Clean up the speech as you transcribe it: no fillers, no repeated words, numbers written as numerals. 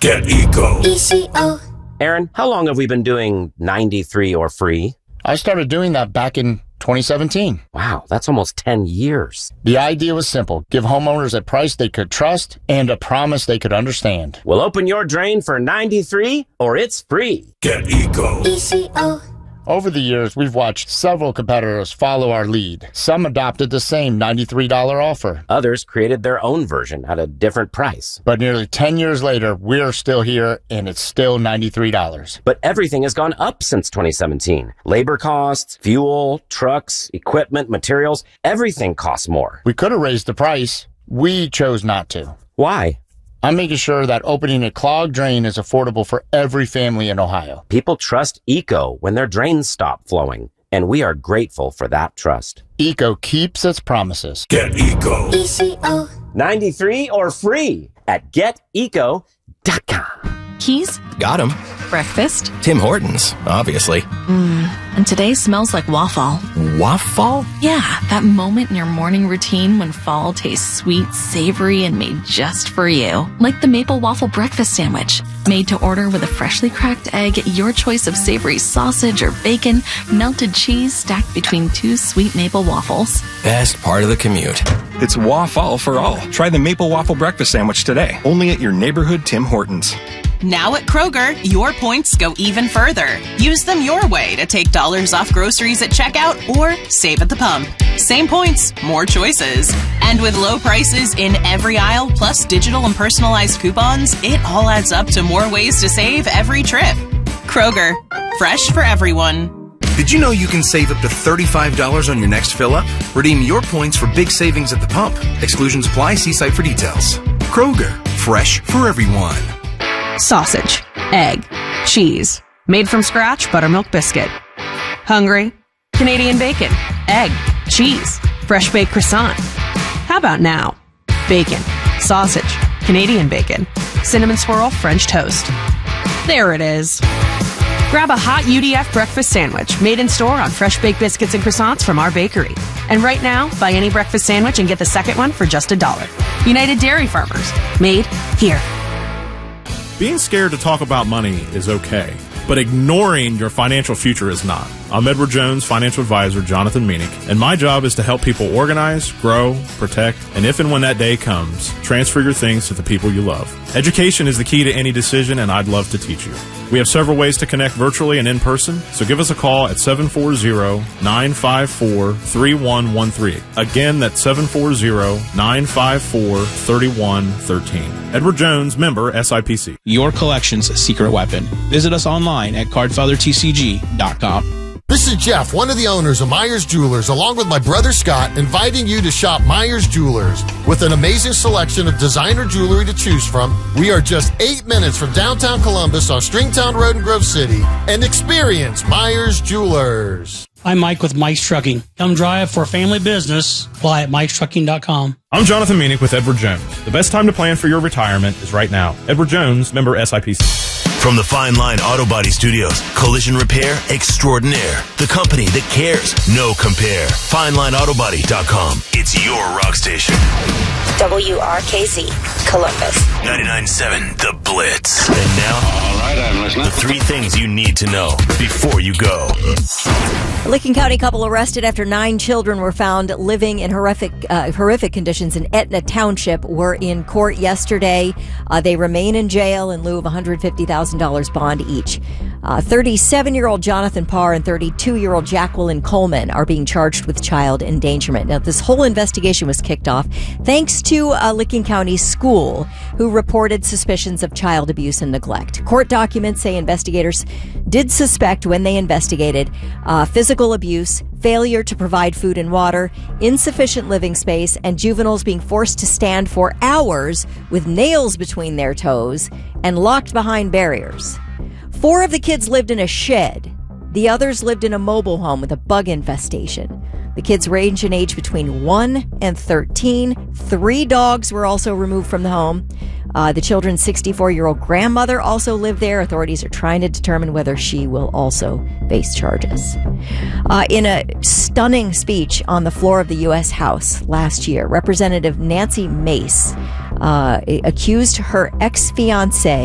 Get Eco. ECO. Aaron, how long have we been doing 93 or free? I started doing that back in 2017. Wow, that's almost 10 years. The idea was simple. Give homeowners a price they could trust and a promise they could understand. We'll open your drain for 93 or it's free. Get Eco. ECO. Over the years, we've watched several competitors follow our lead. Some adopted the same $93 offer. Others created their own version at a different price. But nearly 10 years later, we're still here, and it's still $93. But everything has gone up since 2017. Labor costs, fuel, trucks, equipment, materials, everything costs more. We could have raised the price. We chose not to. Why? I'm making sure that opening a clogged drain is affordable for every family in Ohio. People trust Eco when their drains stop flowing, and we are grateful for that trust. Eco keeps its promises. Get Eco. ECO. 93 or free at geteco.com. Keys? Got 'em. Breakfast? Tim Hortons, obviously. And today smells like waffle. Waffle? Yeah, that moment in your morning routine when fall tastes sweet, savory, and made just for you. Like the maple waffle breakfast sandwich. Made to order with a freshly cracked egg, your choice of savory sausage or bacon, melted cheese stacked between two sweet maple waffles. Best part of the commute. It's waffle for all. Try the Maple Waffle Breakfast Sandwich today, only at your neighborhood Tim Hortons. Now at Kroger, your points go even further. Use them your way to take dollars off groceries at checkout or save at the pump. Same points, more choices. And with low prices in every aisle, plus digital and personalized coupons, it all adds up to more ways to save every trip. Kroger, fresh for everyone. Did you know you can save up to $35 on your next fill-up? Redeem your points for big savings at the pump. Exclusions apply. See site for details. Kroger, fresh for everyone. Sausage, egg, cheese, made from scratch buttermilk biscuit. Hungry? Canadian bacon, egg, cheese, fresh baked croissant. How about now? Bacon, sausage, Canadian bacon, cinnamon swirl French toast. There it is. Grab a hot UDF breakfast sandwich made in store on fresh baked biscuits and croissants from our bakery. And right now, buy any breakfast sandwich and get the second one for just $1. United Dairy Farmers. Made here. Being scared to talk about money is okay, but ignoring your financial future is not. I'm Edward Jones, financial advisor Jonathan Meanick, and my job is to help people organize, grow, protect, and if and when that day comes, transfer your things to the people you love. Education is the key to any decision, and I'd love to teach you. We have several ways to connect virtually and in person, so give us a call at 740-954-3113. Again, that's 740-954-3113. Edward Jones, member SIPC. Your collection's secret weapon. Visit us online at cardfathertcg.com. This is Jeff, one of the owners of Myers Jewelers, along with my brother Scott, inviting you to shop Myers Jewelers. With an amazing selection of designer jewelry to choose from, we are just 8 minutes from downtown Columbus on Stringtown Road in Grove City, and experience Myers Jewelers. I'm Mike with Mike's Trucking. Come drive for a family business. Apply at Mike'sTrucking.com. I'm Jonathan Meanick with Edward Jones. The best time to plan for your retirement is right now. Edward Jones, member SIPC. From the Fine Line Auto Body Studios, collision repair extraordinaire. The company that cares, no compare. FineLineAutoBody.com. It's your rock station. WRKZ, Columbus. 99.7 The Blitz. And now, all right, I'm listening. The 3 things you need to know before you go. A Licking County couple arrested after 9 children were found living in horrific conditions in Etna Township were in court yesterday. They remain in jail in lieu of $150,000 bond each. 37-year-old Jonathan Parr and 32-year-old Jacqueline Coleman are being charged with child endangerment. Now, this whole investigation was kicked off thanks to Licking County School, who reported suspicions of child abuse and neglect. Court documents say investigators did suspect when they investigated physical abuse, failure to provide food and water, insufficient living space, and juveniles being forced to stand for hours with nails between their toes and locked behind barriers. 4 of the kids lived in a shed. The others lived in a mobile home with a bug infestation. The kids range in age between 1 and 13. 3 dogs were also removed from the home. The children's 64-year-old grandmother also lived there. Authorities are trying to determine whether she will also face charges. In a stunning speech on the floor of the U.S. House last year, Representative Nancy Mace accused her ex-fiancé